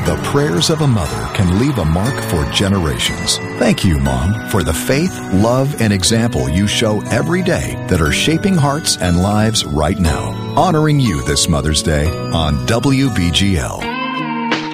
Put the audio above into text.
The prayers of a mother can leave a mark for generations. Thank you, Mom, for the faith, love, and example you show every day that are shaping hearts and lives right now. Honoring you this Mother's Day on WBGL.